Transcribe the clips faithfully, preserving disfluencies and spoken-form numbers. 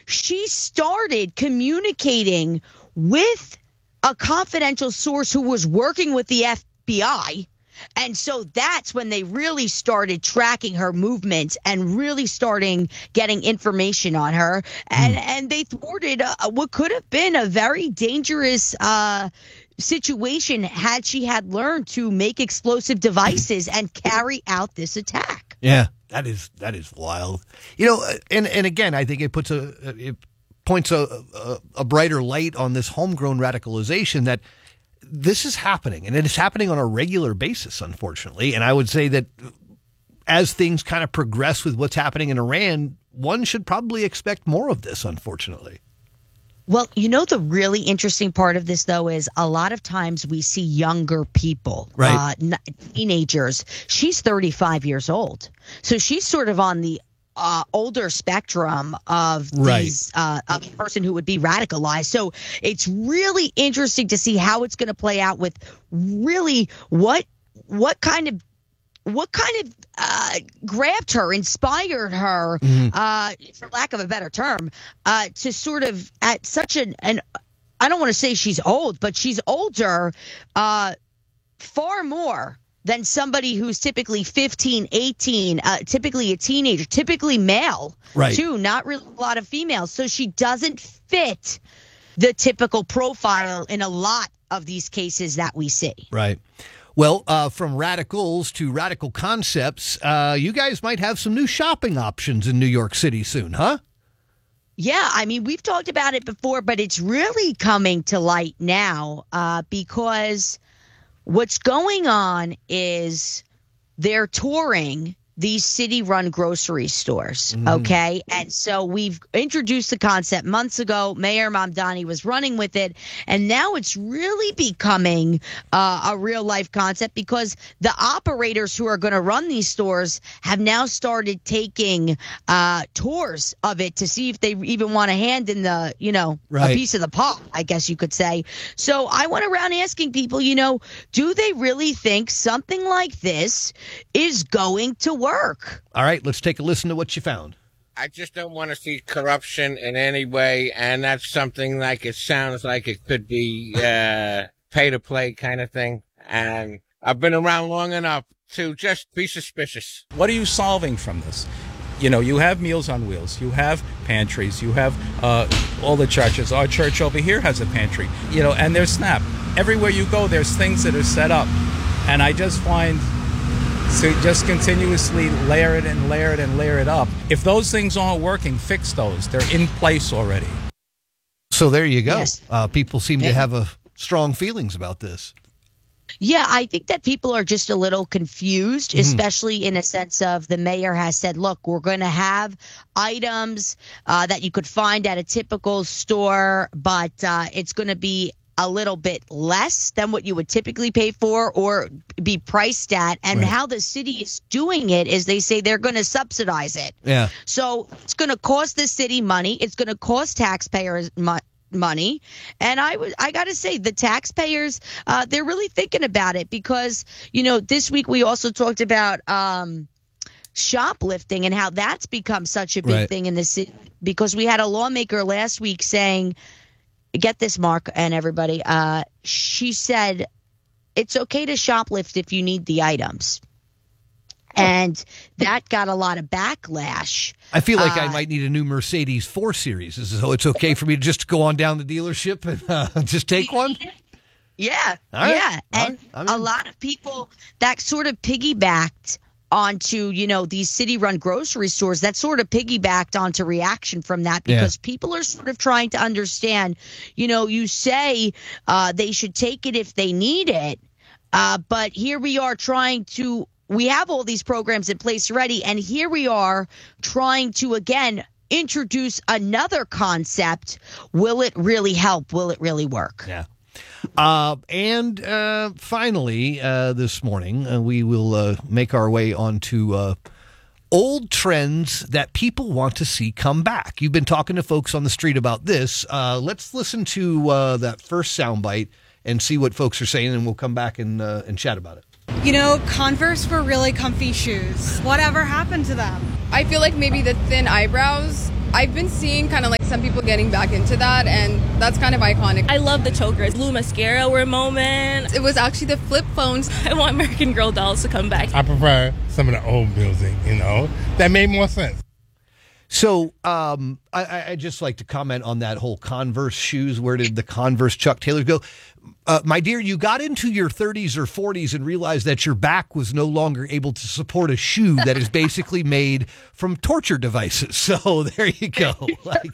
she started communicating with a confidential source who was working with the F B I. And so that's when they really started tracking her movements and really starting getting information on her. And mm. and they thwarted uh, what could have been a very dangerous uh, situation had she had learned to make explosive devices and carry out this attack. Yeah, that is that is wild. You know, and and again, I think it puts a it points a a, a brighter light on this homegrown radicalization that this is happening, and it is happening on a regular basis, unfortunately. And I would say that as things kind of progress with what's happening in Iran, one should probably expect more of this, unfortunately. Well, you know, the really interesting part of this, though, is a lot of times we see younger people, right. uh, teenagers. She's thirty-five years old. So she's sort of on the Uh, older spectrum of right. these uh, of a person who would be radicalized. So it's really interesting to see how it's going to play out with really what what kind of what kind of uh, grabbed her, inspired her, mm-hmm. uh, for lack of a better term, uh, to sort of at such an, an I don't want to say she's old, but she's older, uh, far more than somebody who's typically fifteen, eighteen, uh, typically a teenager, typically male, right. too, not really a lot of females. So she doesn't fit the typical profile in a lot of these cases that we see. Right. Well, uh, from radicals to radical concepts, uh, you guys might have some new shopping options in New York City soon, huh? Yeah, I mean, we've talked about it before, but it's really coming to light now uh, because what's going on is they're touring these city-run grocery stores, okay? Mm. And so we've introduced the concept months ago. Mayor Mamdani was running with it, and now it's really becoming uh, a real-life concept because the operators who are going to run these stores have now started taking uh, tours of it to see if they even want a hand in the, you know, right. a piece of the pie, I guess you could say. So I went around asking people, you know, do they really think something like this is going to work? Work. All right, let's take a listen to what you found. I just don't want to see corruption in any way, and that's something like it sounds like it could be uh, pay-to-play kind of thing. And I've been around long enough to just be suspicious. What are you solving from this? You know, you have Meals on Wheels, you have pantries, you have uh, all the churches. Our church over here has a pantry, you know, and there's SNAP. Everywhere you go, there's things that are set up. And I just find... So just continuously layer it and layer it and layer it up. If those things aren't working, fix those. They're in place already. So there you go. Yes. Uh, people seem yeah. to have a strong feelings about this. Yeah, I think that people are just a little confused, mm-hmm. especially in a sense of the mayor has said, look, we're going to have items uh, that you could find at a typical store, but uh, it's going to be a little bit less than what you would typically pay for or be priced at. And right. how how the city is doing it is they say they're going to subsidize it. Yeah. So it's going to cost the city money. It's going to cost taxpayers mo- money. And I was, I got to say, the taxpayers, uh, they're really thinking about it because, you know, this week we also talked about um, shoplifting and how that's become such a big right. thing in the city because we had a lawmaker last week saying, get this, Mark and everybody. Uh, she said it's okay to shoplift if you need the items. Oh. And that got a lot of backlash. I feel like uh, I might need a new Mercedes four Series. So it's okay for me to just go on down the dealership and uh, just take one? Yeah, right. yeah. And right. a lot of people that sort of piggybacked onto, you know, these city-run grocery stores, that sort of piggybacked onto reaction from that because yeah. people are sort of trying to understand, you know, you say uh, they should take it if they need it, uh, but here we are trying to, we have all these programs in place already, and here we are trying to, again, introduce another concept. Will it really help? Will it really work? Yeah. Uh, and uh, finally, uh, this morning, uh, we will uh, make our way onto uh, old trends that people want to see come back. You've been talking to folks on the street about this. Uh, let's listen to uh, that first soundbite and see what folks are saying, and we'll come back and, uh, and chat about it. You know, Converse were really comfy shoes. Whatever happened to them? I feel like maybe the thin eyebrows I've been seeing kind of like some people getting back into that, and that's kind of iconic. I love the chokers. Blue mascara were a moment. It was actually the flip phones. I want American Girl dolls to come back. I prefer some of the old music, you know. That made more sense. So um, I, I just like to comment on that whole Converse shoes. Where did the Converse Chuck Taylor go? Uh, my dear, you got into your thirties or forties and realized that your back was no longer able to support a shoe that is basically made from torture devices. So there you go. Like,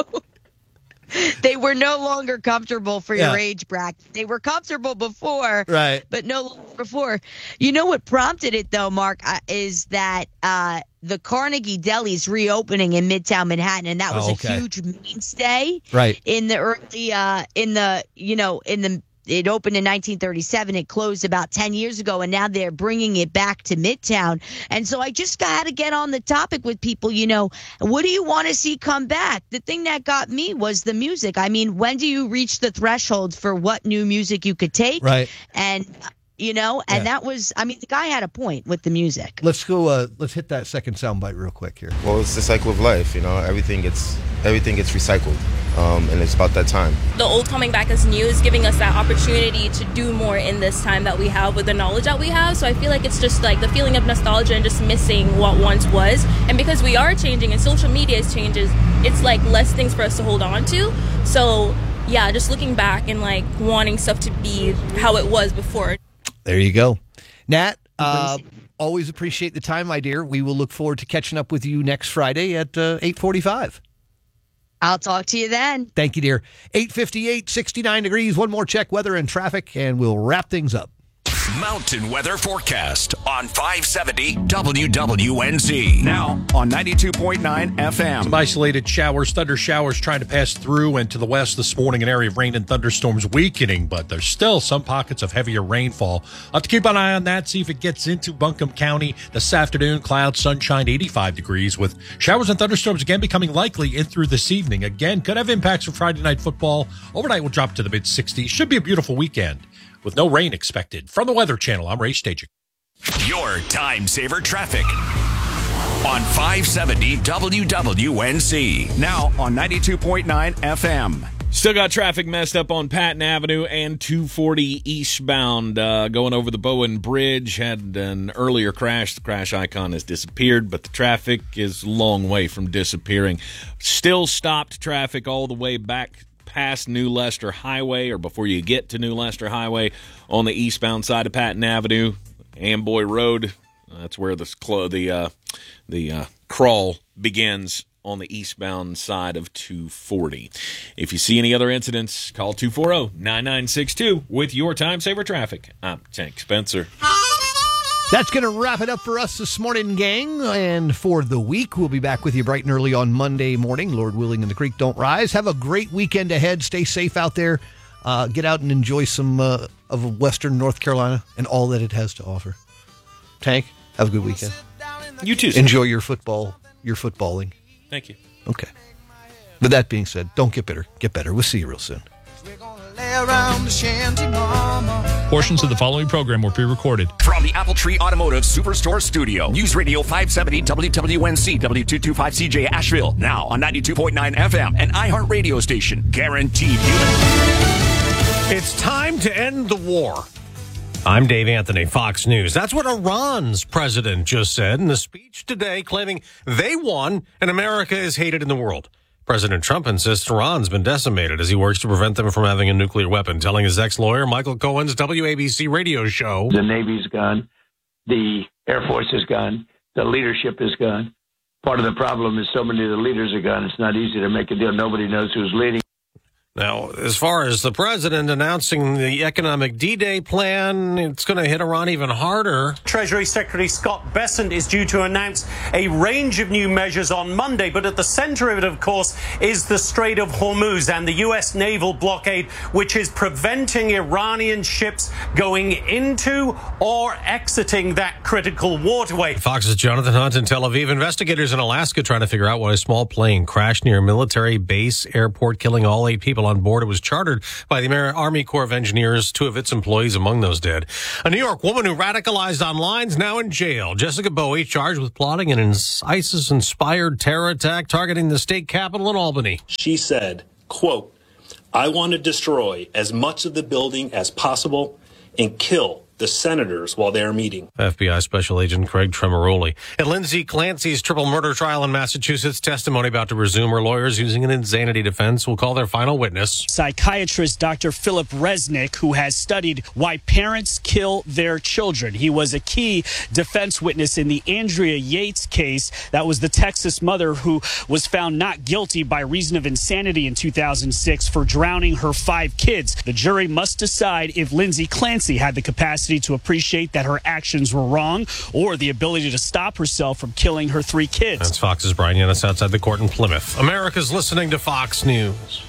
they were no longer comfortable for your Yeah. age bracket. They were comfortable before, Right. but no longer before. You know what prompted it, though, Mark, uh, is that uh, the Carnegie Deli's reopening in Midtown Manhattan, and that was Oh, okay. a huge mainstay Right. in the early, uh, in the, you know, in the. It opened in nineteen thirty-seven. It closed about ten years ago, and now they're bringing it back to Midtown. And so I just got to get on the topic with people, you know, what do you want to see come back? The thing that got me was the music. I mean, when do you reach the threshold for what new music you could take? Right. And, you know, and Yeah. that was, I mean, the guy had a point with the music. Let's go. Uh, let's hit that second soundbite real quick here. Well, it's the cycle of life, you know. Everything gets everything gets recycled, um, and it's about that time. The old coming back as new is giving us that opportunity to do more in this time that we have with the knowledge that we have. So I feel like it's just like the feeling of nostalgia and just missing what once was. And because we are changing and social media is changes, it's like less things for us to hold on to. So yeah, just looking back and like wanting stuff to be how it was before. There you go. Nat, uh, always appreciate the time, my dear. We will look forward to catching up with you next Friday at uh, eight forty-five. I'll talk to you then. Thank you, dear. eight fifty-eight, sixty-nine degrees. One more check, weather and traffic, and we'll wrap things up. Mountain Weather Forecast on five seventy W W N Z. Now on ninety-two point nine F M. Some isolated showers, thunder showers trying to pass through and to the west this morning. An area of rain and thunderstorms weakening, but there's still some pockets of heavier rainfall. I'll have to keep an eye on that, see if it gets into Buncombe County this afternoon. Clouds, sunshine, eighty-five degrees, with showers and thunderstorms again becoming likely in through this evening. Again, could have impacts for Friday night football. Overnight will drop to the mid sixties. Should be a beautiful weekend with no rain expected. From the Weather Channel, I'm Ray Stajic. Your time saver traffic on five seventy W W N Z. Now on ninety-two point nine F M. Still got traffic messed up on Patton Avenue and two forty eastbound. Uh, going over the Bowen Bridge. Had an earlier crash. The crash icon has disappeared, but the traffic is a long way from disappearing. Still stopped traffic all the way back past New Leicester Highway, or before you get to New Leicester Highway on the eastbound side of Patton Avenue, Amboy Road. That's where the the uh, the uh, crawl begins on the eastbound side of two forty. If you see any other incidents, call two four zero, nine nine six two with your time saver traffic. I'm Tank Spencer. That's going to wrap it up for us this morning, gang. And for the week, we'll be back with you bright and early on Monday morning. Lord willing, and the creek don't rise. Have a great weekend ahead. Stay safe out there. Uh, get out and enjoy some uh, of Western North Carolina and all that it has to offer. Tank, have a good weekend. You too, sir. Enjoy your football, your footballing. Thank you. Okay. With that being said, don't get bitter. Get better. We'll see you real soon. Portions of the following program were pre-recorded. From the Apple Tree Automotive Superstore Studio. News Radio five seventy W W N C, W two twenty-five C J Asheville. Now on ninety-two point nine F M, an iHeart radio station. Guaranteed human. It's time to end the war. I'm Dave Anthony, Fox News. That's what Iran's president just said in a speech today, claiming they won and America is hated in the world. President Trump insists Iran's been decimated as he works to prevent them from having a nuclear weapon, telling his ex-lawyer Michael Cohen's W A B C radio show. The Navy's gone. The Air Force is gone. The leadership is gone. Part of the problem is so many of the leaders are gone. It's not easy to make a deal. Nobody knows who's leading. Now, as far as the president announcing the economic D-Day plan, it's going to hit Iran even harder. Treasury Secretary Scott Bessent is due to announce a range of new measures on Monday, but at the center of it, of course, is the Strait of Hormuz and the U S naval blockade, which is preventing Iranian ships going into or exiting that critical waterway. Fox's Jonathan Hunt in Tel Aviv. Investigators in Alaska trying to figure out why a small plane crashed near a military base airport, killing all eight people on board. It was chartered by the Amer- Army Corps of Engineers, two of its employees among those dead. A New York woman who radicalized online is now in jail. Jessica Bowie charged with plotting an ISIS-inspired terror attack targeting the state capitol in Albany. She said, quote, "I want to destroy as much of the building as possible and kill the senators while they are meeting." F B I Special Agent Craig Tremoroli. And Lindsay Clancy's triple murder trial in Massachusetts, testimony about to resume. Her lawyers, using an insanity defense, will call their final witness. Psychiatrist Doctor Philip Resnick, who has studied why parents kill their children. He was a key defense witness in the Andrea Yates case. That was the Texas mother who was found not guilty by reason of insanity in two thousand six for drowning her five kids. The jury must decide if Lindsay Clancy had the capacity to appreciate that her actions were wrong or the ability to stop herself from killing her three kids. That's Fox's Brian Yanis outside the court in Plymouth. America's listening to Fox News.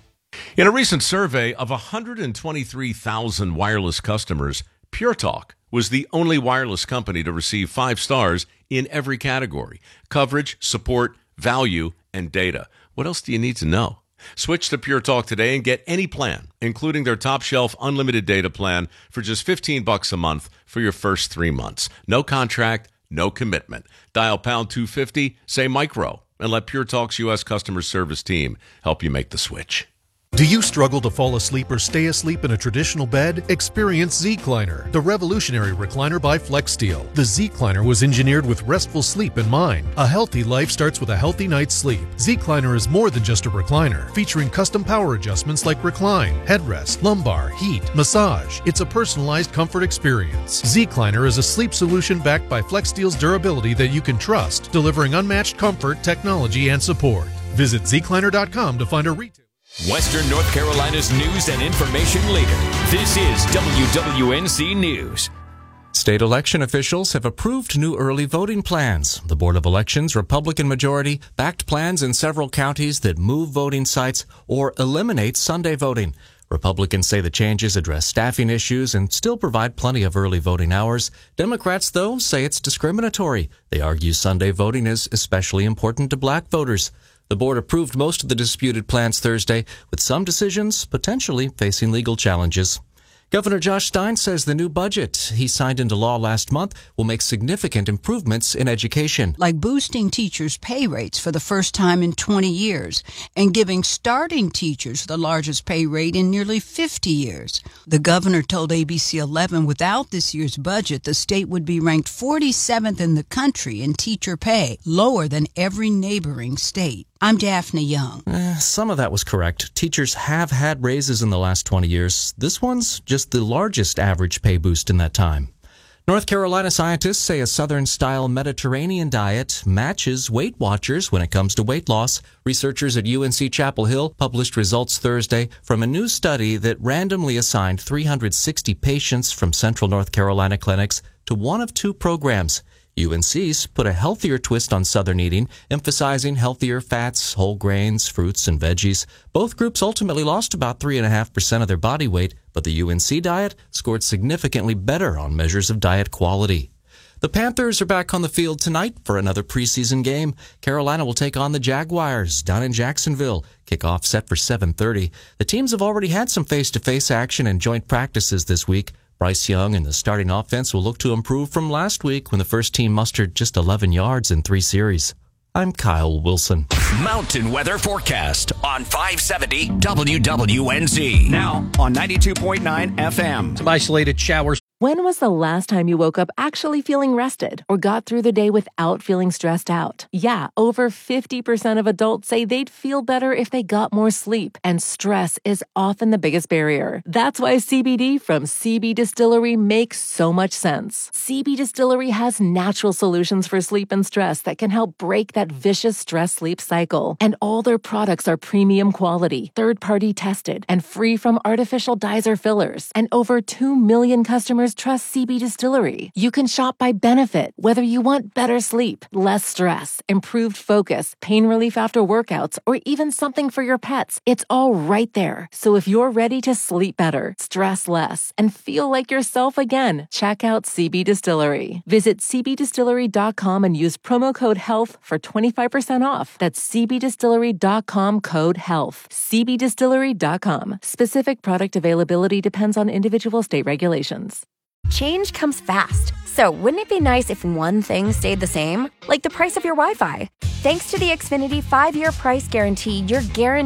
In a recent survey of one hundred twenty-three thousand wireless customers, Pure Talk was the only wireless company to receive five stars in every category: coverage, support, value, and data. What else do you need to know? Switch to Pure Talk today and get any plan, including their top shelf unlimited data plan, for just fifteen bucks a month for your first three months. No contract, no commitment. Dial pound two fifty, say micro, and let Pure Talk's U S customer service team help you make the switch. Do you struggle to fall asleep or stay asleep in a traditional bed? Experience Z-Cliner, the revolutionary recliner by FlexSteel. The Z-Cliner was engineered with restful sleep in mind. A healthy life starts with a healthy night's sleep. Z-Cliner is more than just a recliner, featuring custom power adjustments like recline, headrest, lumbar, heat, massage. It's a personalized comfort experience. Z-Cliner is a sleep solution backed by FlexSteel's durability that you can trust, delivering unmatched comfort, technology, and support. Visit Z Cliner dot com to find a retail. Western North Carolina's news and information leader. This is W W N C News. State election officials have approved new early voting plans. The Board of Elections, Republican majority, backed plans in several counties that move voting sites or eliminate Sunday voting. Republicans say the changes address staffing issues and still provide plenty of early voting hours. Democrats, though, say it's discriminatory. They argue Sunday voting is especially important to black voters. The board approved most of the disputed plans Thursday, with some decisions potentially facing legal challenges. Governor Josh Stein says the new budget he signed into law last month will make significant improvements in education. Like boosting teachers' pay rates for the first time in twenty years and giving starting teachers the largest pay rate in nearly fifty years. The governor told A B C eleven without this year's budget, the state would be ranked forty-seventh in the country in teacher pay, lower than every neighboring state. I'm Daphne Young. Eh, some of that was correct. Teachers have had raises in the last twenty years. This one's just the largest average pay boost in that time. North Carolina scientists say a Southern-style Mediterranean diet matches Weight Watchers when it comes to weight loss. Researchers at U N C Chapel Hill published results Thursday from a new study that randomly assigned three hundred sixty patients from Central North Carolina clinics to one of two programs. U N C's put a healthier twist on Southern eating, emphasizing healthier fats, whole grains, fruits, and veggies. Both groups ultimately lost about three point five percent of their body weight, but the U N C diet scored significantly better on measures of diet quality. The Panthers are back on the field tonight for another preseason game. Carolina will take on the Jaguars down in Jacksonville. Kickoff set for seven thirty. The teams have already had some face-to-face action and joint practices this week. Bryce Young and the starting offense will look to improve from last week when the first team mustered just eleven yards in three series. I'm Kyle Wilson. Mountain weather forecast on five seventy W W N Z. Now on ninety-two point nine F M. Some isolated showers. When was the last time you woke up actually feeling rested or got through the day without feeling stressed out? Yeah, over fifty percent of adults say they'd feel better if they got more sleep, and stress is often the biggest barrier. That's why C B D from C B Distillery makes so much sense. C B Distillery has natural solutions for sleep and stress that can help break that vicious stress-sleep cycle. And all their products are premium quality, third-party tested, and free from artificial dyes or fillers. And over two million customers customers trust C B Distillery. You can shop by benefit, whether you want better sleep, less stress, improved focus, pain relief after workouts, or even something for your pets. It's all right there. So if you're ready to sleep better, stress less, and feel like yourself again, check out C B Distillery. Visit c b distillery dot com and use promo code HEALTH for twenty-five percent off. That's c b distillery dot com code HEALTH. c b distillery dot com. Specific product availability depends on individual state regulations. Change comes fast, so wouldn't it be nice if one thing stayed the same? Like the price of your Wi-Fi. Thanks to the Xfinity five-year price guarantee, you're guaranteed